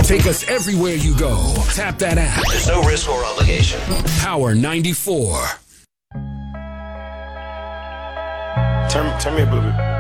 Take us everywhere you go. Tap that app. There's no risk or obligation. Power 94. Turn me up a little bit.